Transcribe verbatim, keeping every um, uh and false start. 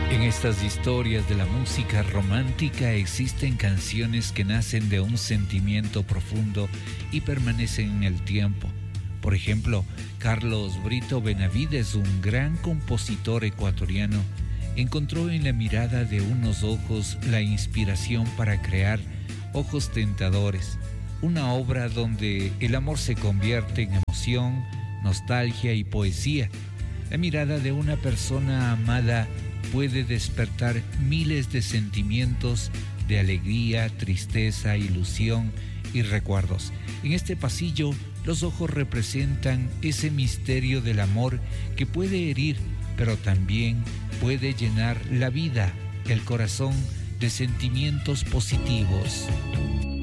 En estas historias de la música romántica existen canciones que nacen de un sentimiento profundo y permanecen en el tiempo. Por ejemplo, Carlos Brito Benavides, un gran compositor ecuatoriano, encontró en la mirada de unos ojos la inspiración para crear Ojos Tentadores, una obra donde el amor se convierte en emoción, nostalgia y poesía. La mirada de una persona amada puede despertar miles de sentimientos de alegría, tristeza, ilusión y recuerdos. En este pasillo, los ojos representan ese misterio del amor que puede herir, pero también puede llenar la vida, el corazón, de sentimientos positivos.